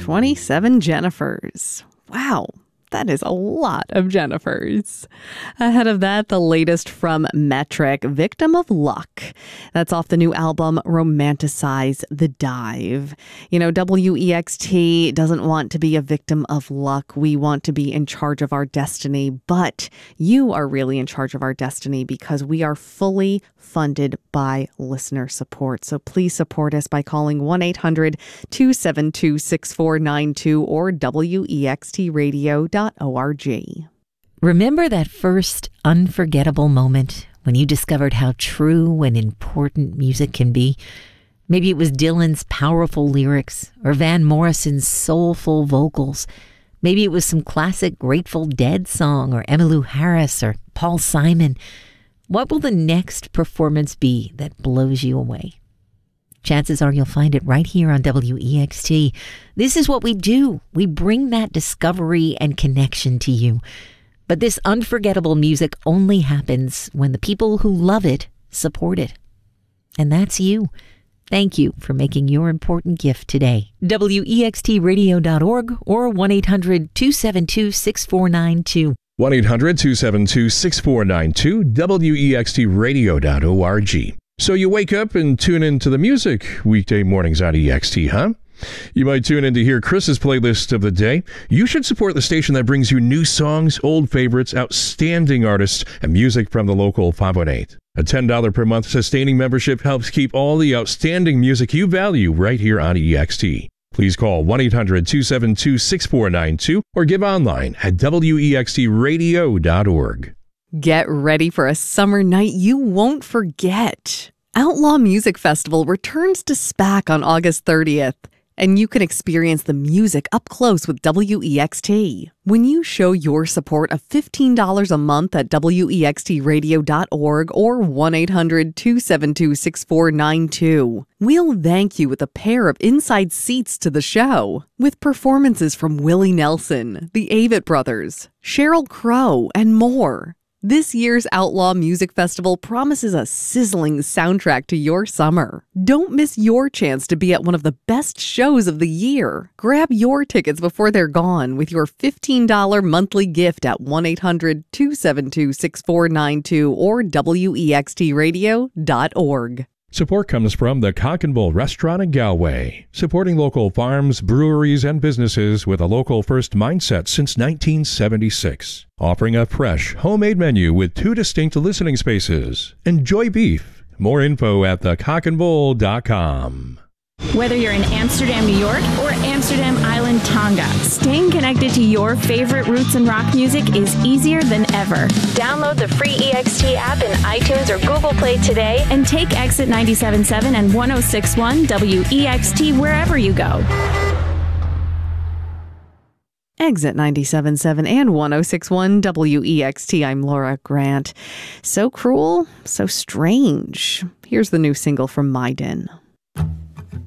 27 Jennifers. Wow. That is a lot of Jennifers. Ahead of that, the latest from Metric, Victim of Luck. That's off the new album, Romanticize the Dive. You know, WEXT doesn't want to be a victim of luck. We want to be in charge of our destiny, but you are really in charge of our destiny because we are fully funded by listener support. So please support us by calling 1-800-272-6492 or WEXTradio.org. Remember that first unforgettable moment when you discovered how true and important music can be? Maybe it was Dylan's powerful lyrics or Van Morrison's soulful vocals. Maybe it was some classic Grateful Dead song or Emmylou Harris or Paul Simon. What will the next performance be that blows you away? Chances are you'll find it right here on WEXT. This is what we do. We bring that discovery and connection to you. But this unforgettable music only happens when the people who love it support it. And that's you. Thank you for making your important gift today. WEXTradio.org or 1-800-272-6492. 1-800-272-6492, WEXTradio.org. So you wake up and tune into the music weekday mornings on EXT, huh? You might tune in to hear Chris's playlist of the day. You should support the station that brings you new songs, old favorites, outstanding artists, and music from the local 518. A $10 per month sustaining membership helps keep all the outstanding music you value right here on EXT. Please call 1-800-272-6492 or give online at WEXTradio.org. Get ready for a summer night you won't forget. Outlaw Music Festival returns to SPAC on August 30th, and you can experience the music up close with WEXT. When you show your support of $15 a month at WEXTradio.org or 1-800-272-6492, we'll thank you with a pair of inside seats to the show, with performances from Willie Nelson, the Avett Brothers, Sheryl Crow, and more. This year's Outlaw Music Festival promises a sizzling soundtrack to your summer. Don't miss your chance to be at one of the best shows of the year. Grab your tickets before they're gone with your $15 monthly gift at 1-800-272-6492 or WEXTradio.org. Support comes from the Cock and Bull Restaurant in Galway, supporting local farms, breweries, and businesses with a local first mindset since 1976. Offering a fresh, homemade menu with 2 distinct listening spaces. Enjoy beef. More info at thecockandbull.com. Whether you're in Amsterdam, New York, or Amsterdam Island, Tonga, staying connected to your favorite roots and rock music is easier than ever. Download the free EXT app in iTunes or Google Play today and take Exit 97.7 and 106.1 WEXT wherever you go. Exit 97.7 and 106.1 WEXT. I'm Laura Grant. So cruel, so strange. Here's the new single from Maiden.